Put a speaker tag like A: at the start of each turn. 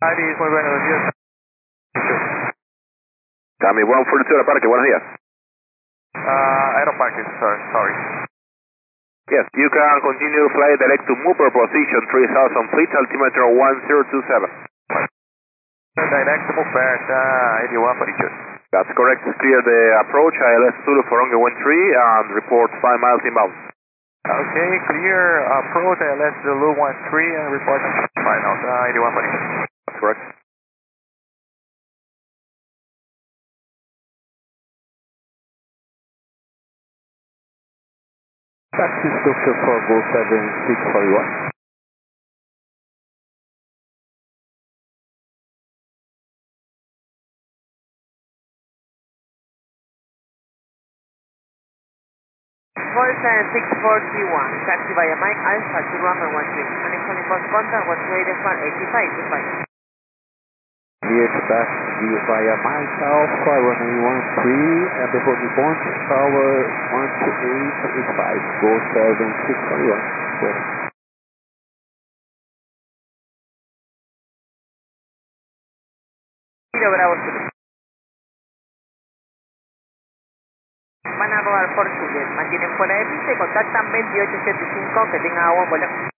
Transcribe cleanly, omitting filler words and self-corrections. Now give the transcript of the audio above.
A: Aris, muy buenos días.
B: Cami 142 Aeroparque, buenos días.
A: Aeroparque, sir, sorry.
B: Yes, you can continue flight direct to Mooper position 3000 feet, altimeter 1027.
A: Direct to Muperta, 81 42.
B: That's correct. Clear the approach, ILS Zulu for runway 13 and report 5 miles inbound.
A: Okay, clear approach, ILS Zulu 13 and report final, 81 42.
B: That's correct.
C: Taxi structure for Go 7641.
D: Volta 641, taxi via Mike Alpha to runway 13. Connecting post contact was rated for 85 to 5.
C: Clear to taxi via Mike Alpha, runway 13, and before the point, tower 12885, Go 7641. Good.
D: Kilo Bravo Zulu. Van a rodar por Juliet. Mantienen fuera de pista y contactan 2875 que tenga agua en vuelo.